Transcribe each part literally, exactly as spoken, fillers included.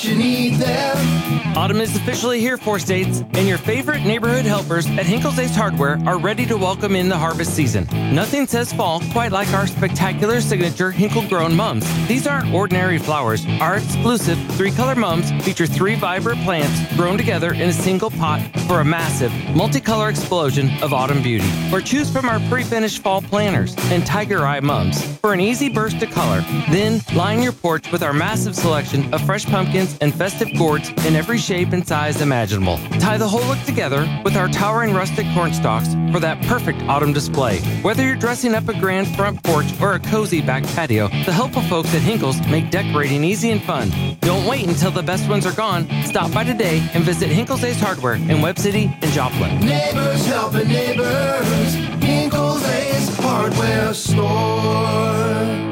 You need them. Autumn is officially here, four states, and your favorite neighborhood helpers at Hinkle's Ace Hardware are ready to welcome in the harvest season. Nothing says fall quite like our spectacular signature Hinkle-grown mums. These aren't ordinary flowers. Our exclusive three-color mums feature three vibrant plants grown together in a single pot for a massive, multicolor explosion of autumn beauty. Or choose from our pre-finished fall planters and tiger eye mums for an easy burst of color. Then line your porch with our massive selection of fresh pumpkins and festive gourds in every shape and size imaginable. Tie the whole look together with our towering rustic corn stalks for that perfect autumn display. Whether you're dressing up a grand front porch or a cozy back patio, the helpful folks at Hinkle's make decorating easy and fun. Don't wait until the best ones are gone. Stop by today and visit Hinkle's Ace Hardware in Webb City and Joplin. Neighbors helping neighbors. Hinkle's Ace Hardware Store.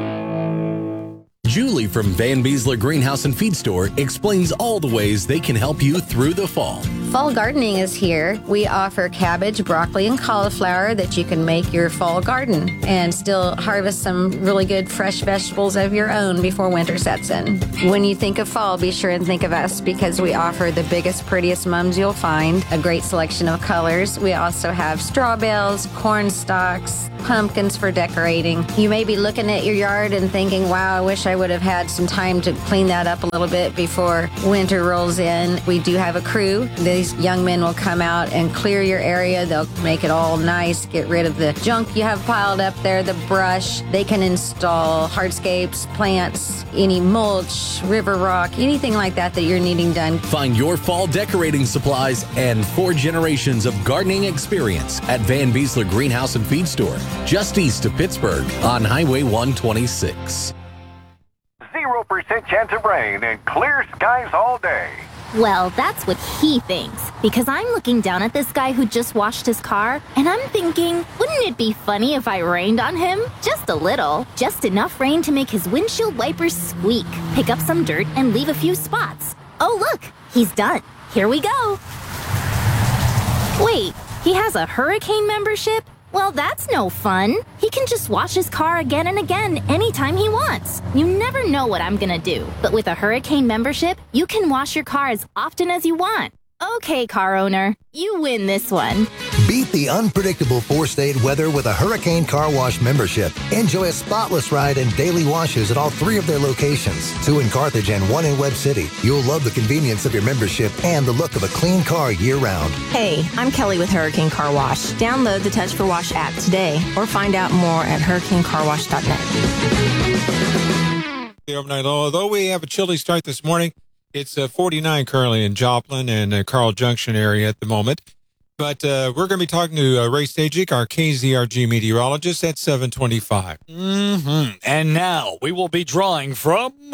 Julie from Van Beesler Greenhouse and Feed Store explains all the ways they can help you through the fall. Fall gardening is here. We offer cabbage, broccoli, and cauliflower that you can make your fall garden and still harvest some really good fresh vegetables of your own before winter sets in. When you think of fall, be sure and think of us because we offer the biggest, prettiest mums you'll find, a great selection of colors. We also have straw bales, corn stalks, pumpkins for decorating. You may be looking at your yard and thinking, wow, I wish I would have had some time to clean that up a little bit before winter rolls in. We do have a crew. These young men will come out and clear your area. They'll make it all nice, get rid of the junk you have piled up there, the brush. They can install hardscapes, plants, any mulch, river rock, anything like that that you're needing done. Find your fall decorating supplies and four generations of gardening experience at Van Beesler Greenhouse and Feed Store, just east of Pittsburgh on Highway one twenty-six. zero percent chance of rain and clear skies all day. Well, that's what he thinks, because I'm looking down at this guy who just washed his car, and I'm thinking, wouldn't it be funny if I rained on him? Just a little. Just enough rain to make his windshield wipers squeak, pick up some dirt, and leave a few spots. Oh, look, he's done. Here we go. Wait, he has a hurricane membership? Well, that's no fun. He can just wash his car again and again anytime he wants. You never know what I'm gonna do. But with a Hurricane membership, you can wash your car as often as you want. Okay, car owner, you win this one. Beat the unpredictable four-state weather with a Hurricane Car Wash membership. Enjoy a spotless ride and daily washes at all three of their locations, two in Carthage and one in Webb City. You'll love the convenience of your membership and the look of a clean car year-round. Hey, I'm Kelly with Hurricane Car Wash. Download the Touch for Wash app today or find out more at hurricane car wash dot net. Overnight low. Although we have a chilly start this morning, it's uh, forty-nine currently in Joplin and uh, Carl Junction area at the moment. But uh, we're going to be talking to uh, Ray Stajic, our K Z R G meteorologist, at seven twenty-five. Mm-hmm. And now we will be drawing from the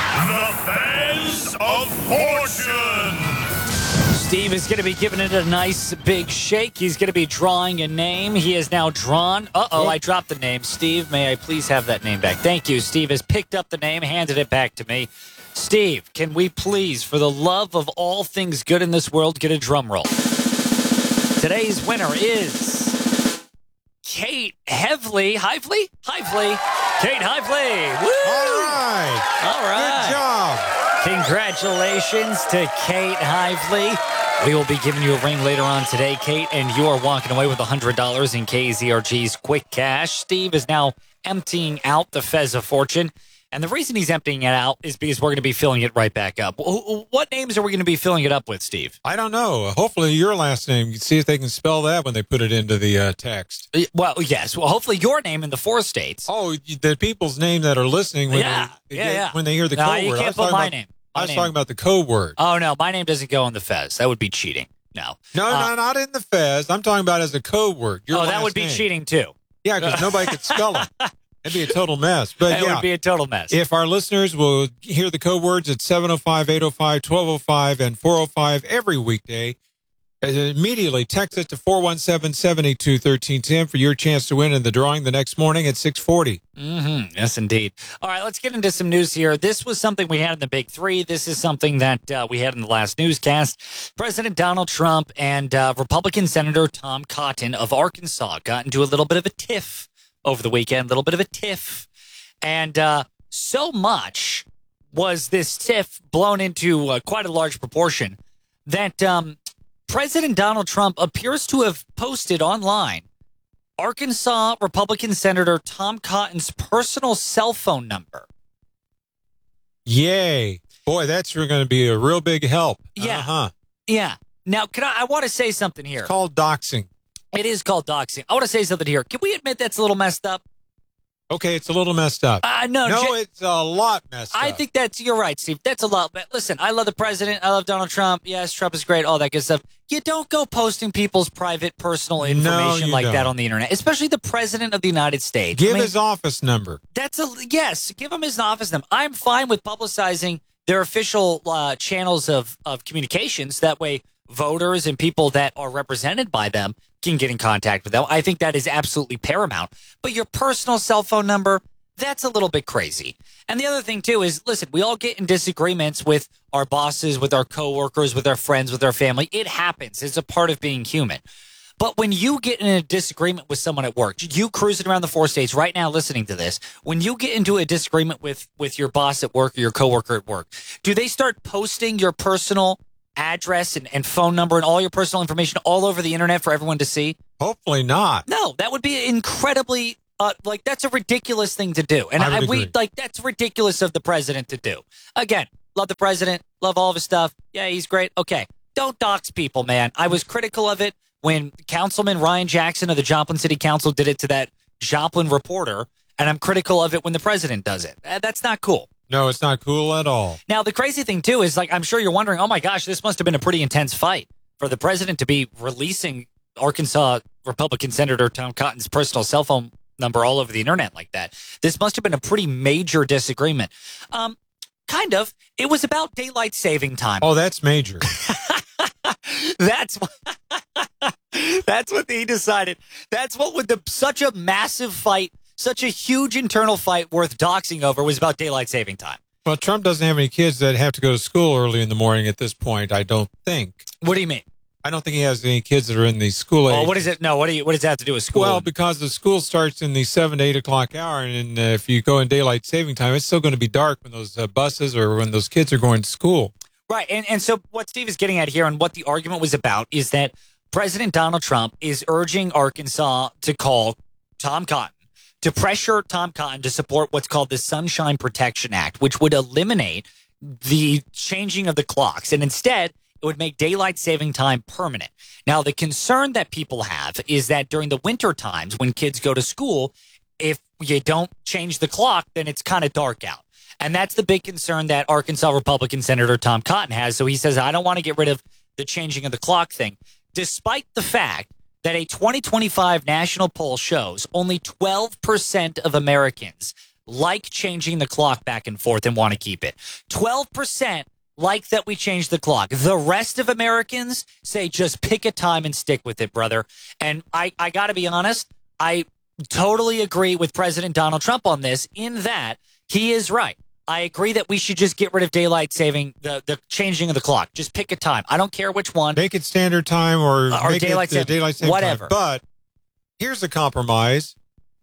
Fez of Fortune. Steve is going to be giving it a nice big shake. He's going to be drawing a name. He is now drawn. Uh-oh, I dropped the name. Steve, may I please have that name back? Thank you. Steve has picked up the name, handed it back to me. Steve, can we please, for the love of all things good in this world, get a drum roll? Today's winner is Kate Hively. Hively? Hively. Kate Hively. Woo! All right. All right. Good job. Congratulations to Kate Hively. We will be giving you a ring later on today, Kate, and you are walking away with one hundred dollars in K Z R G's Quick Cash. Steve is now emptying out the Fez of Fortune. And the reason he's emptying it out is because we're going to be filling it right back up. What names are we going to be filling it up with, Steve? I don't know. Hopefully your last name, see if they can spell that when they put it into the uh, text. Well, yes. Well, hopefully your name in the four states. Oh, the people's name that are listening when, yeah. they, yeah, yeah. when they hear the no, code you word. Can't put my about, name. My I was name. talking about the code word. Oh, no. My name doesn't go in the Fez. That would be cheating. No. No, uh, no, not in the Fez. I'm talking about as a code word. Your oh, that would be name. cheating, too. Yeah, because nobody could spell it. It'd be a total mess. But that yeah, would be a total mess. If our listeners will hear the code words at seven oh five, eight oh five, one two oh five, and four oh five every weekday, immediately text it to four one seven, seven eight two, one three one zero for your chance to win in the drawing the next morning at six forty. Mm-hmm. Yes, indeed. All right, let's get into some news here. This was something we had in the Big Three. This is something that uh, we had in the last newscast. President Donald Trump and uh, Republican Senator Tom Cotton of Arkansas got into a little bit of a tiff over the weekend, a little bit of a tiff. And uh, so much was this tiff blown into uh, quite a large proportion that um, President Donald Trump appears to have posted online Arkansas Republican Senator Tom Cotton's personal cell phone number. Yay. Boy, that's going to be a real big help. Yeah. Uh-huh. Yeah. Now, can I, I want to say something here. It's called doxing. It is called doxing. I want to say something here. Can we admit that's a little messed up? Okay, it's a little messed up. Uh, no, no, J- it's a lot messed I up. think that's, you're right, Steve. That's a lot. But listen, I love the president. I love Donald Trump. Yes, Trump is great, all that good stuff. You don't go posting people's private, personal information you like don't. that on the internet, especially the president of the United States. Give I mean, his office number. That's a, yes, give him his office number. I'm fine with publicizing their official uh, channels of, of communications. That way, voters and people that are represented by them can get in contact with them. I think that is absolutely paramount. But your personal cell phone number, that's a little bit crazy. And the other thing, too, is, listen, we all get in disagreements with our bosses, with our coworkers, with our friends, with our family. It happens. It's a part of being human. But when you get in a disagreement with someone at work, you cruising around the four states right now listening to this, when you get into a disagreement with, with your boss at work or your coworker at work, do they start posting your personal address and, and phone number and all your personal information all over the internet for everyone to see? Hopefully not. No, that would be incredibly... Uh, like, that's a ridiculous thing to do. And I I, would we agree. like that's ridiculous of the president to do. Again, love the president, love all of his stuff. Yeah, he's great. Okay. Don't dox people, man. I was critical of it when Councilman Ryan Jackson of the Joplin City Council did it to that Joplin reporter, and I'm critical of it when the president does it. Uh, That's not cool. No, it's not cool at all. Now, the crazy thing, too, is like I'm sure you're wondering, oh, my gosh, this must have been a pretty intense fight for the president to be releasing Arkansas Republican Senator Tom Cotton's personal cell phone number all over the internet like that. This must have been a pretty major disagreement. Um, kind of. It was about daylight saving time. Oh, that's major. That's what, that's what he decided. That's what with the such a massive fight, such a huge internal fight worth doxing over was about daylight saving time. Well, Trump doesn't have any kids that have to go to school early in the morning at this point, I don't think. What do you mean? I don't think he has any kids that are in the school age. Oh, what is it? No, what do you? What does that have to do with school? Well, because the school starts in the seven to eight o'clock hour, and uh, if you go in daylight saving time, it's still going to be dark when those uh, buses or when those kids are going to school. Right, and and so what Steve is getting at here, and what the argument was about, is that President Donald Trump is urging Arkansas to call Tom Cotton to pressure Tom Cotton to support what's called the Sunshine Protection Act, which would eliminate the changing of the clocks, and instead it would make daylight saving time permanent. Now, the concern that people have is that during the winter times when kids go to school, if you don't change the clock, then it's kind of dark out. And that's the big concern that Arkansas Republican Senator Tom Cotton has. So he says, I don't want to get rid of the changing of the clock thing, despite the fact that a twenty twenty-five national poll shows only twelve percent of Americans like changing the clock back and forth and want to keep it. twelve percent like that we change the clock. The rest of Americans say just pick a time and stick with it, brother. And I, I got to be honest, I totally agree with President Donald Trump on this in that he is right. I agree that we should just get rid of daylight saving, the, the changing of the clock. Just pick a time. I don't care which one. Make it standard time or, Uh, or make daylight it uh, saving, daylight saving whatever. time. But here's a compromise.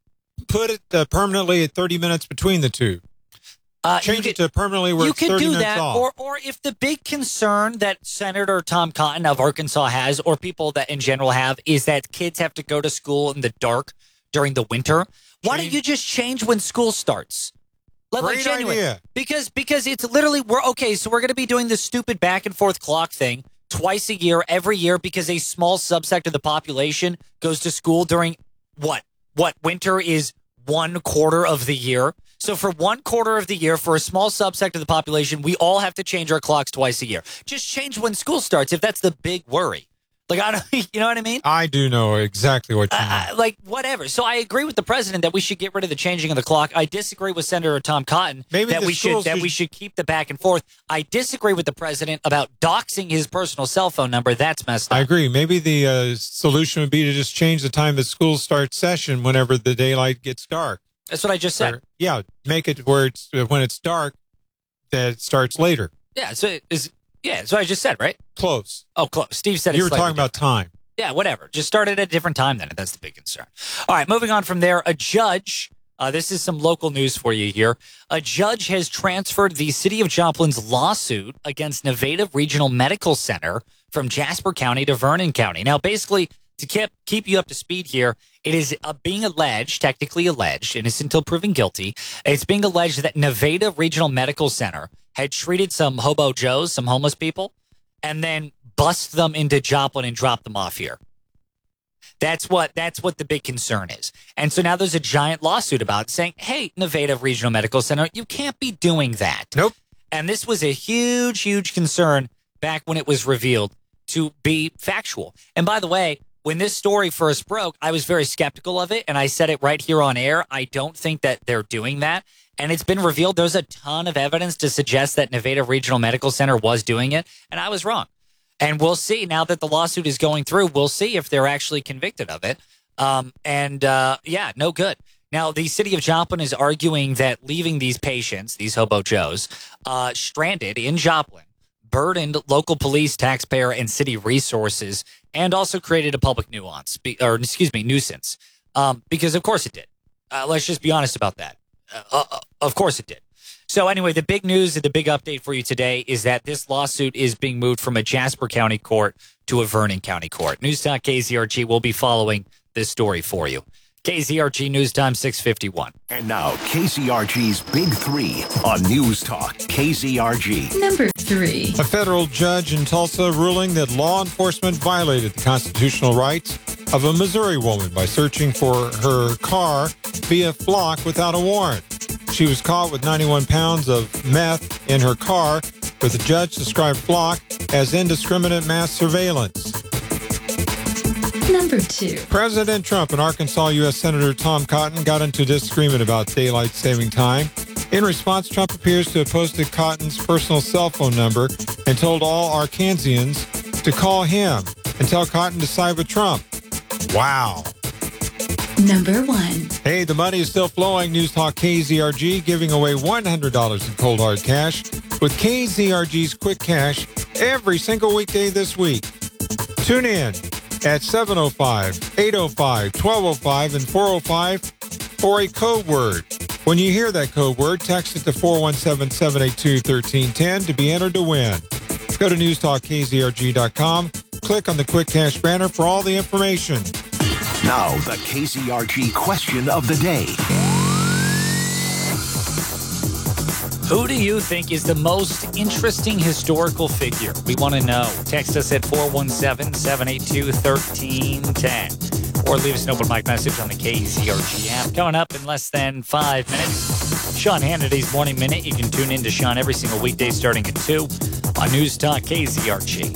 Put it uh, permanently at thirty minutes between the two. Uh, Change you it to permanently where you it's could thirty do minutes that, off. or or if the big concern that Senator Tom Cotton of Arkansas has, or people that in general have, is that kids have to go to school in the dark during the winter. Why don't you just change when school starts? Like, like Great genuine. idea. Because because it's literally we're okay. So we're going to be doing this stupid back and forth clock thing twice a year, every year, because a small subsect of the population goes to school during what what winter is one quarter of the year. So for one quarter of the year, for a small subsect of the population, we all have to change our clocks twice a year. Just change when school starts if that's the big worry. Like, I don't, you know what I mean? I do know exactly what you mean. Uh, like, whatever. So I agree with the president that we should get rid of the changing of the clock. I disagree with Senator Tom Cotton Maybe that the we should schools that should- we should keep the back and forth. I disagree with the president about doxing his personal cell phone number. That's messed up. I agree. Maybe the uh, solution would be to just change the time that school starts session whenever the daylight gets dark. That's what I just said. Or, yeah, make it where it's uh, when it's dark that it starts later. Yeah, so it is yeah, that's what I just said, right? Close. Oh, close. Steve said You it's were slightly talking about time. Yeah, whatever. Just start it at a different time then, if that's the big concern. All right, moving on from there. A judge Uh, this is some local news for you here. A judge has transferred the city of Joplin's lawsuit against Nevada Regional Medical Center from Jasper County to Vernon County. Now, basically, to keep, keep you up to speed here, it is uh, being alleged, technically alleged, innocent until proven guilty. It's being alleged that Nevada Regional Medical Center had treated some hobo Joes, some homeless people, and then bust them into Joplin and drop them off here. That's what that's what the big concern is. And so now there's a giant lawsuit about it saying, hey, Nevada Regional Medical Center, you can't be doing that. Nope. And this was a huge, huge concern back when it was revealed to be factual. And by the way, when this story first broke, I was very skeptical of it. And I said it right here on air. I don't think that they're doing that. And it's been revealed there's a ton of evidence to suggest that Nevada Regional Medical Center was doing it. And I was wrong. And we'll see now that the lawsuit is going through. We'll see if they're actually convicted of it. Um, and uh, yeah, no good. Now, the city of Joplin is arguing that leaving these patients, these hobo Joes, uh, stranded in Joplin, burdened local police, taxpayer, and city resources, and also created a public nuance, or excuse me, nuisance. Um, because of course it did. Uh, let's just be honest about that. Uh, uh, of course it did. So anyway, the big news and the big update for you today is that this lawsuit is being moved from a Jasper County court to a Vernon County court. News Talk K Z R G will be following this story for you. K Z R G News Time six fifty-one. And now K Z R G's Big Three on News Talk K Z R G. Number three. A federal judge in Tulsa ruling that law enforcement violated the constitutional rights of a Missouri woman by searching for her car via flock without a warrant. She was caught with ninety-one pounds of meth in her car, but the judge described flock as indiscriminate mass surveillance. Number two. President Trump and Arkansas U S Senator Tom Cotton got into disagreement about daylight saving time. In response, Trump appears to have posted Cotton's personal cell phone number and told all Arkansans to call him and tell Cotton to side with Trump. Wow. Number one. Hey, the money is still flowing. News Talk K Z R G giving away one hundred dollars in cold hard cash with K Z R G's Quick Cash every single weekday this week. Tune in at seven oh five, eight oh five, twelve oh five and four oh five for a code word. When you hear that code word, text it to four one seven, seven eight two, one three one zero to be entered to win. Go to news talk k z r g dot com. Click on the Quick Cash banner for all the information. Now, the K Z R G question of the day. Who do you think is the most interesting historical figure? We want to know. Text us at four one seven, seven eight two, one three one zero or leave us an open mic message on the K Z R G app. Coming up in less than five minutes, Sean Hannity's Morning Minute. You can tune in to Sean every single weekday starting at two on News Talk K Z R G.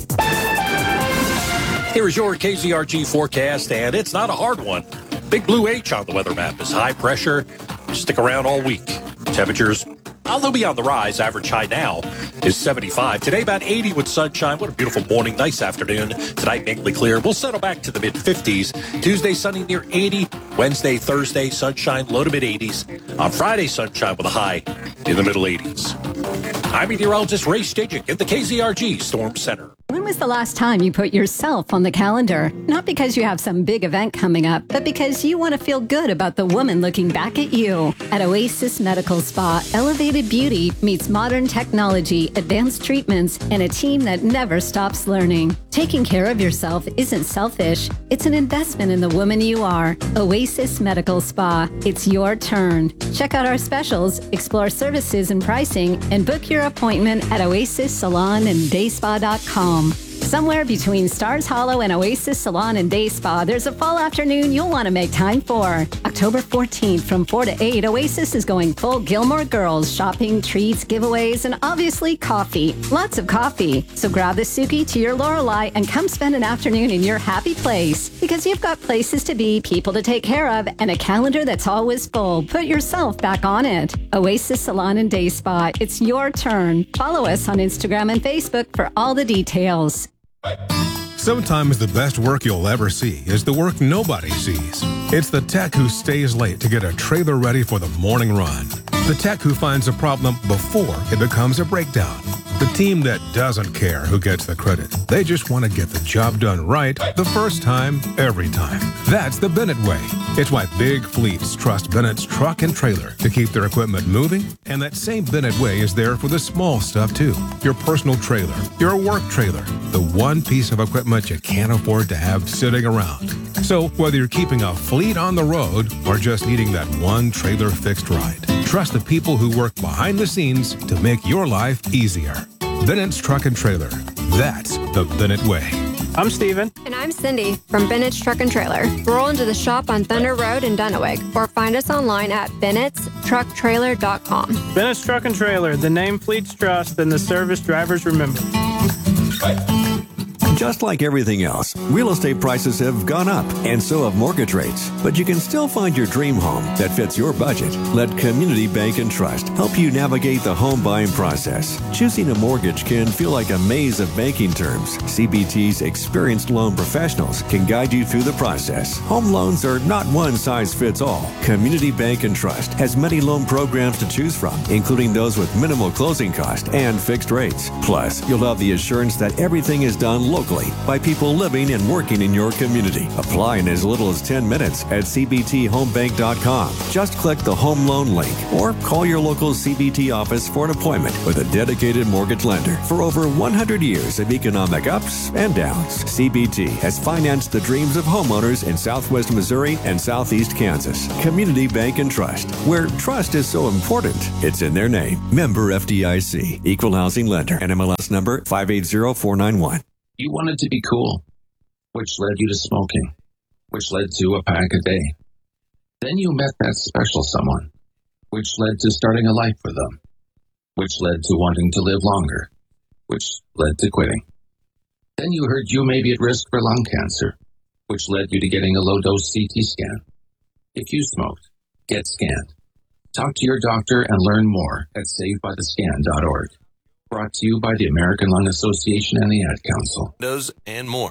Here is your K Z R G forecast, and it's not a hard one. Big blue H on the weather map is high pressure. Stick around all week. Temperatures, although be on the rise, average high now is seventy-five. Today, about eighty with sunshine. What a beautiful morning, nice afternoon. Tonight, mainly clear. We'll settle back to the mid-fifties. Tuesday, sunny near eighty. Wednesday, Thursday, sunshine, low to mid-eighties. On Friday, sunshine with a high in the middle eighties. I'm meteorologist Ray Stajic at the K Z R G Storm Center. When was the last time you put yourself on the calendar? Not because you have some big event coming up, but because you want to feel good about the woman looking back at you. At Oasis Medical Spa, elevated beauty meets modern technology, advanced treatments, and a team that never stops learning. Taking care of yourself isn't selfish. It's an investment in the woman you are. Oasis Medical Spa. It's your turn. Check out our specials, explore services and pricing, and book your appointment at oasis salon and day spa dot com. Somewhere between Stars Hollow and Oasis Salon and Day Spa, there's a fall afternoon you'll want to make time for. October fourteenth from four to eight, Oasis is going full Gilmore Girls, shopping, treats, giveaways, and obviously coffee. Lots of coffee. So grab the Suki to your Lorelei and come spend an afternoon in your happy place. Because you've got places to be, people to take care of, and a calendar that's always full. Put yourself back on it. Oasis Salon and Day Spa. It's your turn. Follow us on Instagram and Facebook for all the details. Sometimes the best work you'll ever see is the work nobody sees. It's the tech who stays late to get a trailer ready for the morning run. The tech who finds a problem before it becomes a breakdown. The team that doesn't care who gets the credit. They just want to get the job done right the first time, every time. That's the Bennett way. It's why big fleets trust Bennett's truck and trailer to keep their equipment moving, and that same Bennett way is there for the small stuff too. Your personal trailer, your work trailer, the one piece of equipment you can't afford to have sitting around. So whether you're keeping a fleet on the road or just needing that one trailer fixed right, trust the people who work behind the scenes to make your life easier. Bennett's Truck and Trailer. That's the Bennett way. I'm Steven. And I'm Cindy from Bennett's Truck and Trailer. Roll into the shop on Thunder Road in Dunaweg or find us online at bennetts truck trailer dot com. Bennett's Truck and Trailer, the name fleets trust and the service drivers remember. Just like everything else, real estate prices have gone up, and so have mortgage rates. But you can still find your dream home that fits your budget. Let Community Bank and Trust help you navigate the home buying process. Choosing a mortgage can feel like a maze of banking terms. C B T's experienced loan professionals can guide you through the process. Home loans are not one size fits all. Community Bank and Trust has many loan programs to choose from, including those with minimal closing cost and fixed rates. Plus, you'll have the assurance that everything is done locally by people living and working in your community. Apply in as little as ten minutes at c b t home bank dot com. Just click the home loan link or call your local C B T office for an appointment with a dedicated mortgage lender. For over one hundred years of economic ups and downs, C B T has financed the dreams of homeowners in Southwest Missouri and Southeast Kansas. Community Bank and Trust, where trust is so important, it's in their name. Member F D I C, Equal Housing Lender, N M L S number five eight zero four nine one. You wanted to be cool, which led you to smoking, which led to a pack a day. Then you met that special someone, which led to starting a life with them, which led to wanting to live longer, which led to quitting. Then you heard you may be at risk for lung cancer, which led you to getting a low-dose C T scan. If you smoked, get scanned. Talk to your doctor and learn more at save by the scan dot org. Brought to you by the American Lung Association and the Ad Council. Those and more.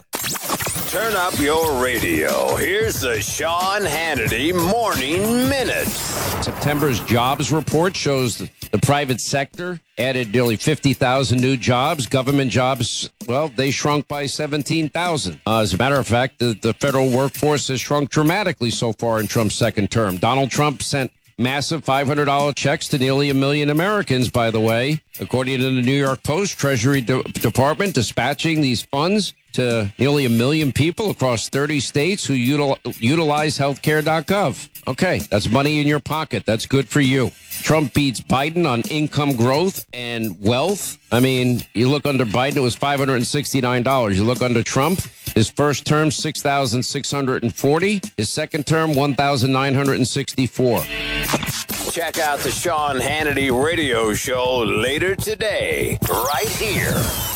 Turn up your radio. Here's the Sean Hannity Morning Minute. September's jobs report shows that the private sector added nearly fifty thousand new jobs. Government jobs, well, they shrunk by seventeen thousand. Uh, as a matter of fact, the, the federal workforce has shrunk dramatically so far in Trump's second term. Donald Trump sent massive five hundred dollars checks to nearly a million Americans, by the way. According to the New York Post, Treasury De- Department dispatching these funds to nearly a million people across thirty states who util- utilize healthcare dot gov. Okay, that's money in your pocket. That's good for you. Trump beats Biden on income growth and wealth. I mean, you look under Biden, it was five hundred sixty-nine dollars. You look under Trump, his first term, six thousand six hundred forty dollars. His second term, one thousand nine hundred sixty-four dollars. Check out the Sean Hannity radio show later today, right here.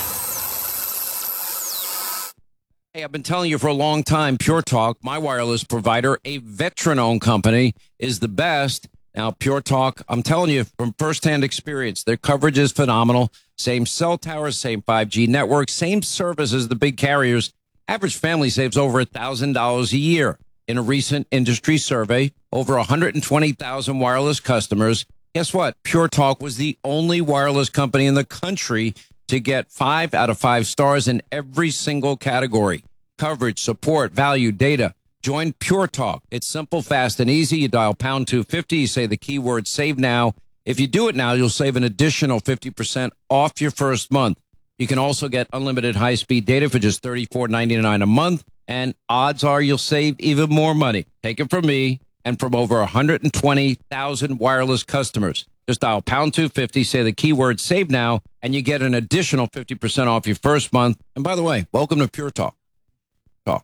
Hey, I've been telling you for a long time, Pure Talk, my wireless provider, a veteran-owned company, is the best. Now, Pure Talk, I'm telling you from firsthand experience, their coverage is phenomenal. Same cell towers, same five G network, same service as the big carriers. Average family saves over one thousand dollars a year. In a recent industry survey, over one hundred twenty thousand wireless customers. Guess what? Pure Talk was the only wireless company in the country to get five out of five stars in every single category. Coverage, support, value, data. Join Pure Talk. It's simple, fast, and easy. You dial pound two fifty, you say the keyword save now. If you do it now, you'll save an additional fifty percent off your first month. You can also get unlimited high-speed data for just thirty-four ninety-nine a month, and odds are you'll save even more money. Take it from me and from over one hundred twenty thousand wireless customers. Just dial pound two fifty, say the keyword save now, and you get an additional fifty percent off your first month. And by the way, welcome to Pure Talk. Talk.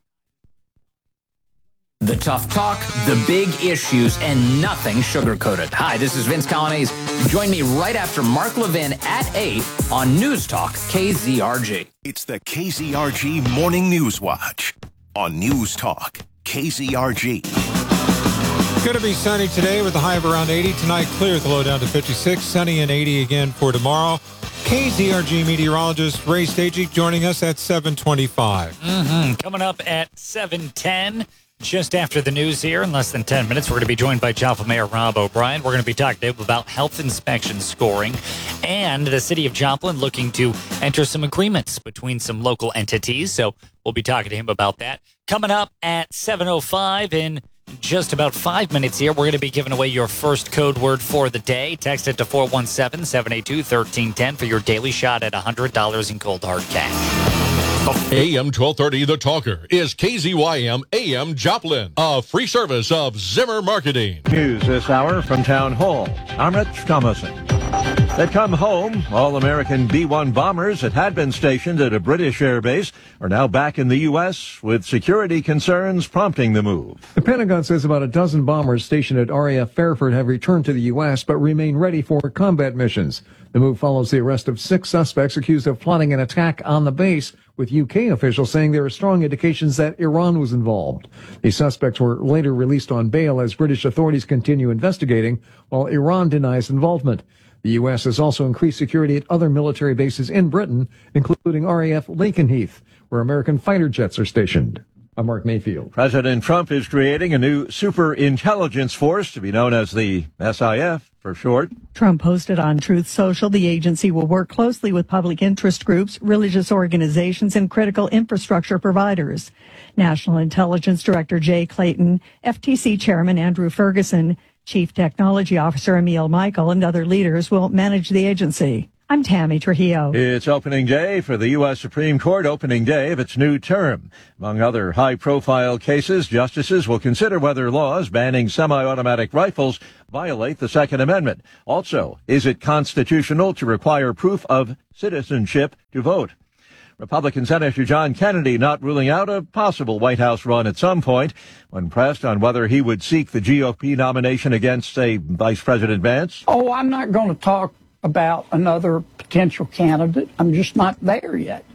The tough talk, the big issues, and nothing sugar-coated. Hi, this is Vince Colonnese. Join me right after Mark Levin at eight on News Talk K Z R G. It's the K Z R G Morning News Watch on News Talk K Z R G. Going to be sunny today with a high of around eighty. Tonight, clear with a low down to fifty-six. Sunny and eighty again for tomorrow. K Z R G meteorologist Ray Stagey joining us at seven twenty-five. Mm-hmm. Coming up at seven ten, Just after the news here, in less than ten minutes, we're going to be joined by Joplin Mayor Rob O'Brien. We're going to be talking about health inspection scoring and the city of Joplin looking to enter some agreements between some local entities. So we'll be talking to him about that. Coming up at seven oh five in just about five minutes here, we're going to be giving away your first code word for the day. Text it to four one seven, seven eight two, one three one zero for your daily shot at one hundred dollars in cold hard cash. A M twelve thirty The Talker is K Z Y M A M Joplin, a free service of Zimmer Marketing. News this hour from Town Hall. I'm Rich Thomason. They come home. All-American B one bombers that had been stationed at a British air base are now back in the U S, with security concerns prompting the move. The Pentagon says about a dozen bombers stationed at R A F Fairford have returned to the U S but remain ready for combat missions. The move follows the arrest of six suspects accused of plotting an attack on the base, with U K officials saying there are strong indications that Iran was involved. These suspects were later released on bail as British authorities continue investigating, while Iran denies involvement. The U S has also increased security at other military bases in Britain, including R A F Lakenheath, where American fighter jets are stationed. I'm Mark Mayfield. President Trump is creating a new super intelligence force to be known as the S I F for short. Trump posted on Truth Social the agency will work closely with public interest groups, religious organizations, and critical infrastructure providers. National Intelligence Director Jay Clayton, F T C Chairman Andrew Ferguson, Chief Technology Officer Emil Michael, and other leaders will manage the agency. I'm Tammy Trujillo. It's opening day for the U S Supreme Court, opening day of its new term. Among other high-profile cases, justices will consider whether laws banning semi-automatic rifles violate the Second Amendment. Also, is it constitutional to require proof of citizenship to vote? Republican Senator John Kennedy not ruling out a possible White House run at some point. When pressed on whether he would seek the G O P nomination against, say, Vice President Vance. Oh, I'm not going to talk about another potential candidate. I'm just not there yet.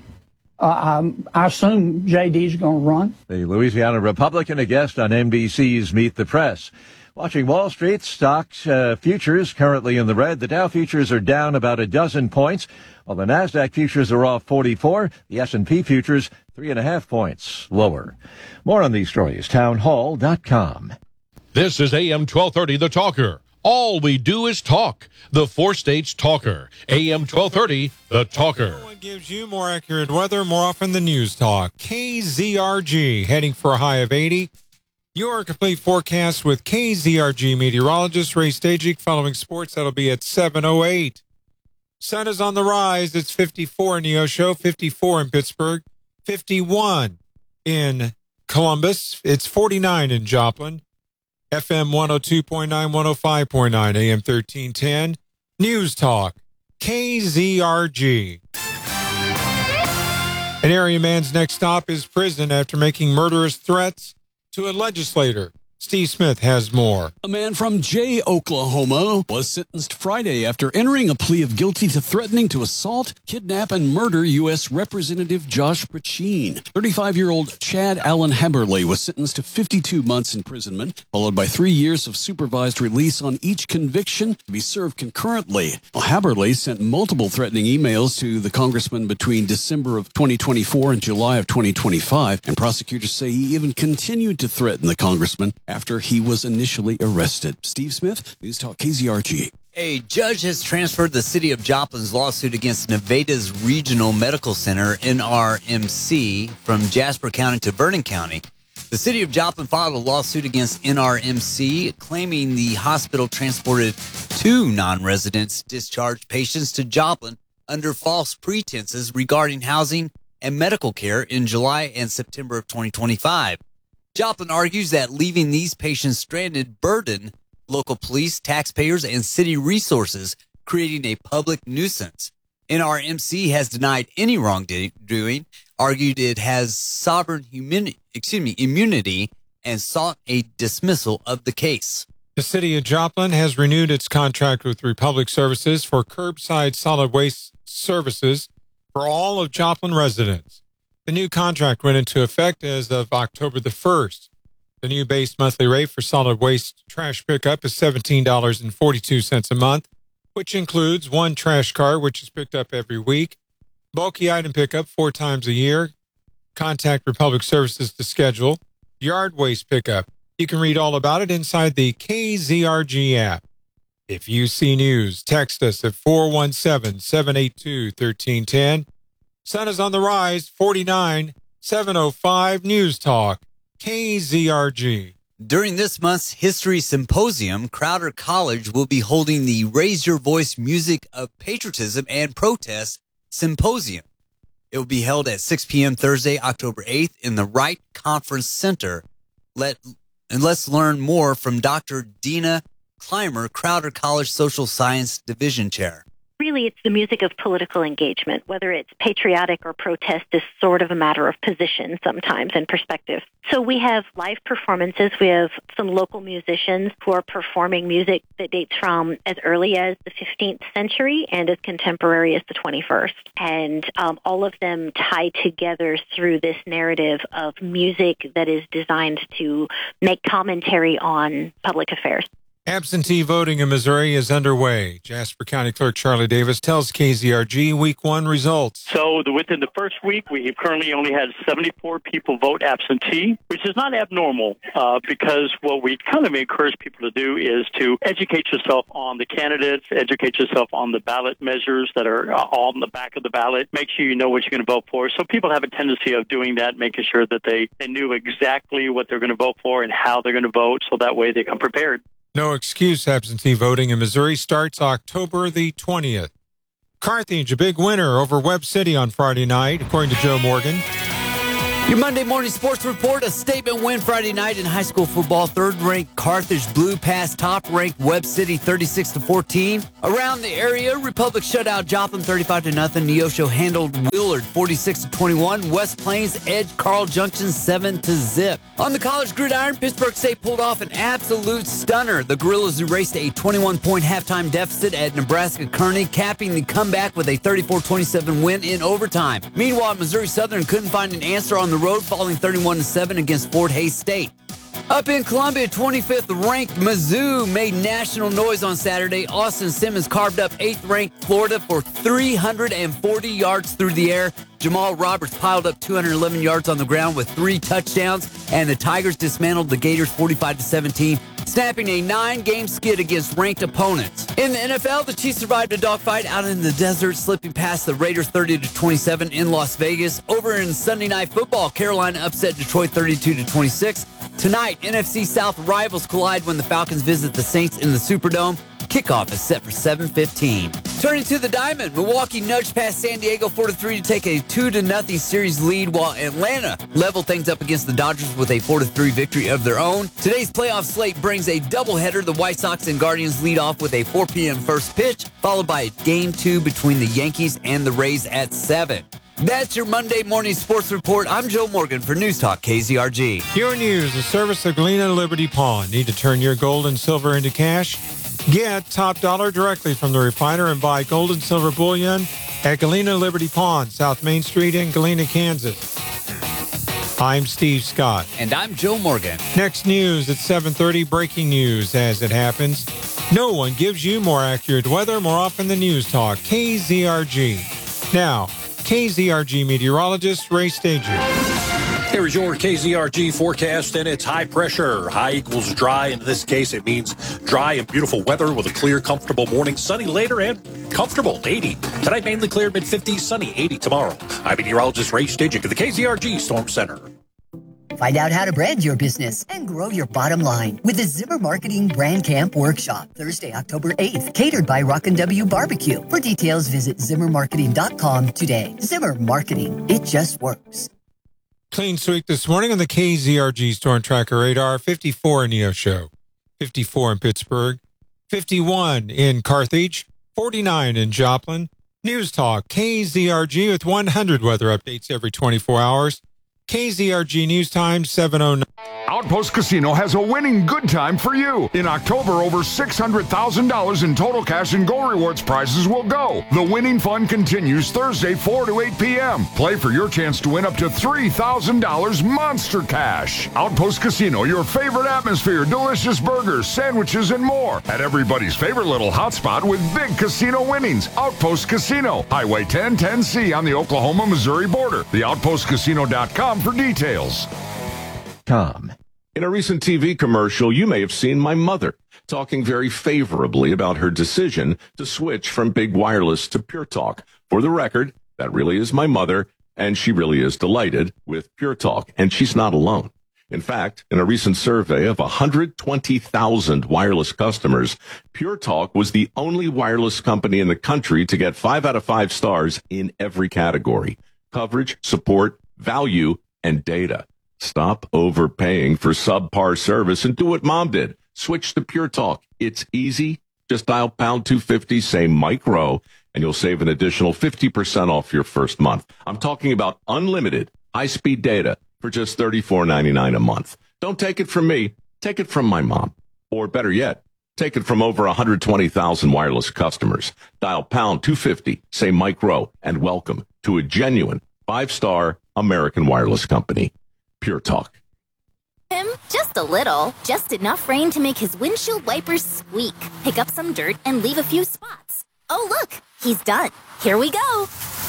Uh, I'm, I assume J D's going to run. The Louisiana Republican, a guest on N B C's Meet the Press. Watching Wall Street, stocks uh, futures currently in the red. The Dow futures are down about a dozen points, while the NASDAQ futures are off forty-four. The S and P futures three and a half points lower. More on these stories, town hall dot com. This is A M twelve thirty The Talker. All we do is talk. The Four States Talker. A M twelve thirty The Talker. No one gives you more accurate weather more often than News Talk. K Z R G heading for a high of eighty. Your complete forecast with K Z R G meteorologist Ray Stajic. Following sports, that'll be at seven oh eight. Sun is on the rise. It's fifty-four in Neosho, fifty-four in Pittsburgh, fifty-one in Columbus. It's forty-nine in Joplin. F M one oh two point nine, one oh five point nine, A M thirteen ten. News Talk, K Z R G. An area man's next stop is prison after making murderous threats to a legislator. Steve Smith has more. A man from Jay, Oklahoma, was sentenced Friday after entering a plea of guilty to threatening to assault, kidnap, and murder U S Representative Josh Pachine. thirty-five-year-old Chad Allen Haberle was sentenced to fifty-two months imprisonment, followed by three years of supervised release on each conviction to be served concurrently. Well, Haberle sent multiple threatening emails to the congressman between December of twenty twenty-four and July of twenty twenty-five, and prosecutors say he even continued to threaten the congressman after he was initially arrested. Steve Smith, News Talk K Z R G. A judge has transferred the city of Joplin's lawsuit against Nevada's Regional Medical Center, N R M C, from Jasper County to Vernon County. The city of Joplin filed a lawsuit against N R M C, claiming the hospital transported two non-residents discharged patients to Joplin under false pretenses regarding housing and medical care in July and September of twenty twenty-five. Joplin argues that leaving these patients stranded burdened local police, taxpayers, and city resources, creating a public nuisance. N R M C has denied any wrongdoing, argued it has sovereign immunity, excuse me, immunity, and sought a dismissal of the case. The city of Joplin has renewed its contract with Republic Services for curbside solid waste services for all of Joplin residents. The new contract went into effect as of October the first. The new base monthly rate for solid waste trash pickup is seventeen dollars and forty-two cents a month, which includes one trash car, which is picked up every week, bulky item pickup four times a year. Contact Republic Services to schedule. yard waste pickup. You can read all about it inside the K Z R G app. If you see news, text us at four one seven, seven eight two, one three one zero. Sun is on the rise, forty-nine, seven oh five News Talk, K Z R G. During this month's History Symposium, Crowder College will be holding the Raise Your Voice Music of Patriotism and Protest Symposium. It will be held at six p.m. Thursday, October eighth in the Wright Conference Center. Let, and let's learn more from Doctor Dina Clymer, Crowder College Social Science Division Chair. Really, it's the music of political engagement. Whether it's patriotic or protest is sort of a matter of position sometimes and perspective. So we have live performances. We have some local musicians who are performing music that dates from as early as the fifteenth century and as contemporary as the twenty-first. And um, all of them tie together through this narrative of music that is designed to make commentary on public affairs. Absentee voting in Missouri is underway. Jasper County Clerk Charlie Davis tells K Z R G Week one results. So the, within the first week, we have currently only had seventy-four people vote absentee, which is not abnormal uh, because what we kind of encourage people to do is to educate yourself on the candidates, educate yourself on the ballot measures that are uh, on the back of the ballot. Make sure you know what you're going to vote for. So people have a tendency of doing that, making sure that they, they knew exactly what they're going to vote for and how they're going to vote, so that way they come prepared. No excuse absentee voting in Missouri starts October the twentieth. Carthage, a big winner over Webb City on Friday night, according to Joe Morgan. Your Monday morning sports report, a statement win Friday night in high school football. Third-ranked Carthage blew past top-ranked Webb City thirty-six to fourteen. Around the area, Republic shut out Joplin thirty-five to nothing. Neosho handled Willard forty-six to twenty-one. West Plains edged Carl Junction seven to zip. On the college gridiron, Pittsburgh State pulled off an absolute stunner. The Gorillas erased a twenty-one point halftime deficit at Nebraska Kearney, capping the comeback with a thirty-four twenty-seven win in overtime. Meanwhile, Missouri Southern couldn't find an answer on the road, falling thirty-one to seven against Fort Hays State. Up in Columbia, twenty-fifth ranked Mizzou made national noise on Saturday. Austin Simmons carved up eighth ranked Florida for three hundred forty yards through the air. Jamal Roberts piled up two hundred eleven yards on the ground with three touchdowns, and the Tigers dismantled the Gators forty-five to seventeen, snapping a nine-game skid against ranked opponents. In the N F L, the Chiefs survived a dogfight out in the desert, slipping past the Raiders thirty to twenty-seven in Las Vegas. Over in Sunday Night Football, Carolina upset Detroit thirty-two to twenty-six. Tonight, N F C South rivals collide when the Falcons visit the Saints in the Superdome. Kickoff is set for seven fifteen. Turning to the Diamond, Milwaukee nudged past San Diego four to three to take a two to nothing series lead, while Atlanta leveled things up against the Dodgers with a four to three victory of their own. Today's playoff slate brings a doubleheader. The White Sox and Guardians lead off with a four p.m. first pitch, followed by game two between the Yankees and the Rays at seven. That's your Monday morning sports report. I'm Joe Morgan for News Talk K Z R G. Your news, the service of Galena Liberty Pawn. Need to turn your gold and silver into cash? Get top dollar directly from the refiner and buy gold and silver bullion at Galena Liberty Pawn, South Main Street in Galena, Kansas. I'm Steve Scott. And I'm Joe Morgan. Next news at seven thirty, breaking news as it happens. No one gives you more accurate weather more often than News Talk K Z R G. Now, K Z R G meteorologist Ray Stager. Here is your K Z R G forecast, and it's high pressure. High equals dry. In this case, it means dry and beautiful weather with a clear, comfortable morning. Sunny later and comfortable, eighty. Tonight, mainly clear, mid-fifties, sunny, eighty tomorrow. I'm meteorologist Ray Stajic of the K Z R G Storm Center. Find out how to brand your business and grow your bottom line with the Zimmer Marketing Brand Camp Workshop, Thursday, October eighth, catered by Rockin' W Barbecue. For details, visit zimmer marketing dot com today. Zimmer Marketing, it just works. Clean sweep this morning on the K Z R G Storm Tracker radar. fifty-four in Neosho, fifty-four in Pittsburgh, fifty-one in Carthage, forty-nine in Joplin. News Talk K Z R G with one hundred weather updates every twenty-four hours. K Z R G News Time, seven oh nine. Outpost Casino has a winning good time for you. In October, over six hundred thousand dollars in total cash and gold rewards prizes will go. The winning fun continues Thursday, four to eight p.m. Play for your chance to win up to three thousand dollars monster cash. Outpost Casino, your favorite atmosphere, delicious burgers, sandwiches, and more. At everybody's favorite little hotspot with big casino winnings. Outpost Casino, Highway ten ten C on the Oklahoma-Missouri border. the outpost casino dot com for details. com. In a recent T V commercial, you may have seen my mother talking very favorably about her decision to switch from Big Wireless to Pure Talk. For the record, that really is my mother, and she really is delighted with Pure Talk, and she's not alone. In fact, in a recent survey of one hundred twenty thousand wireless customers, Pure Talk was the only wireless company in the country to get five out of five stars in every category: coverage, support, value, and data. Stop overpaying for subpar service and do what Mom did. Switch to Pure Talk. It's easy. Just dial pound two fifty, say micro, and you'll save an additional fifty percent off your first month. I'm talking about unlimited high-speed data for just thirty-four ninety-nine a month. Don't take it from me. Take it from my mom. Or better yet, take it from over one hundred twenty thousand wireless customers. Dial pound two fifty, say micro, and welcome to a genuine five-star American wireless company. Pure Talk. Him? Just a little. Just enough rain to make his windshield wipers squeak, pick up some dirt, and leave a few spots. Oh, look, he's done. Here we go.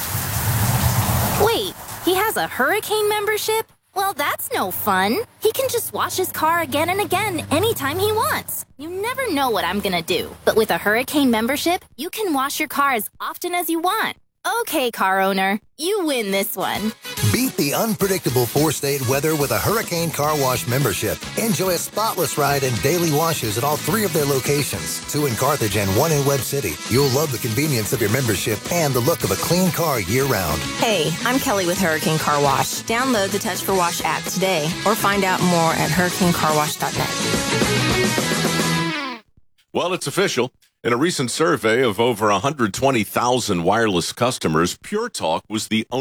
Wait, he has a Hurricane membership? Well, that's no fun. He can just wash his car again and again anytime he wants. You never know what I'm gonna do. But with a Hurricane membership, you can wash your car as often as you want. Okay, car owner, you win this one. Beat the unpredictable four-state weather with a Hurricane Car Wash membership. Enjoy a spotless ride and daily washes at all three of their locations, two in Carthage and one in Webb City. You'll love the convenience of your membership and the look of a clean car year-round. Hey, I'm Kelly with Hurricane Car Wash. Download the Touch for Wash app today or find out more at hurricane car wash dot net. Well, it's official. In a recent survey of over one hundred twenty thousand wireless customers, Pure Talk was the only